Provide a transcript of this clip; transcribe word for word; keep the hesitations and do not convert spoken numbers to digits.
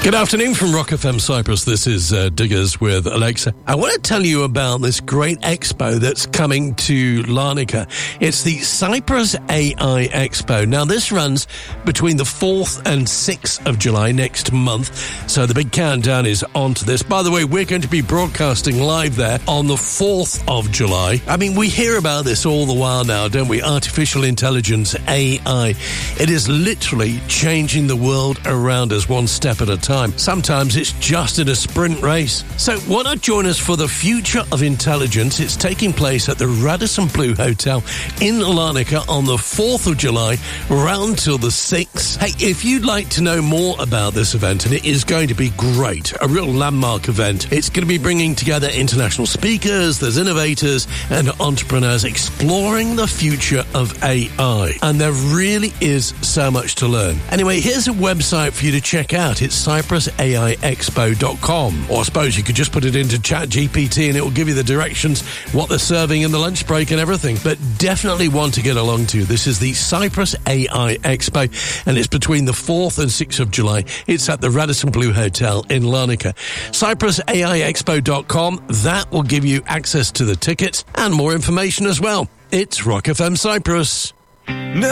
Good afternoon from Rock F M Cyprus. This is uh, Diggers with Alexa. I want to tell you about this great expo that's coming to Larnaca. It's the Cyprus A I Expo. Now, this runs between the fourth and sixth of July next month. So the big countdown is on to this. By the way, we're going to be broadcasting live there on the fourth of July. I mean, we hear about this all the while now, don't we? Artificial intelligence, A I. It is literally changing the world around us one step at a time. Sometimes it's just in a sprint race. So why not join us for the Future of Intelligence? It's taking place at the Radisson Blu Hotel in Larnaca on the fourth of July, round till the sixth. Hey, if you'd like to know more about this event, and it is going to be great, a real landmark event, it's going to be bringing together international speakers, there's innovators and entrepreneurs exploring the future of A I. And there really is so much to learn. Anyway, here's a website for you to check out. It's cyprus A I expo dot com. Or I suppose you could just put it into Chat G P T and it will give you the directions, what they're serving in the lunch break and everything. But definitely one to get along to. This is the Cyprus A I Expo, and it's between the fourth and sixth of July. It's at the Radisson Blu Hotel in Larnaca. cyprus A I expo dot com. That will give you access to the tickets and more information as well. It's Rock F M Cyprus.